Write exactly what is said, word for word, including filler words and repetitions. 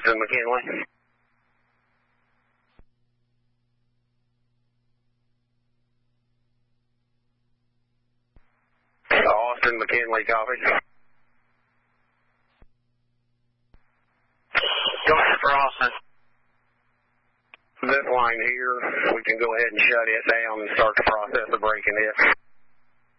Austin McKinley. Austin McKinley, copy. Go ahead for Austin. This line here, we can go ahead and shut it down and start the process of breaking it.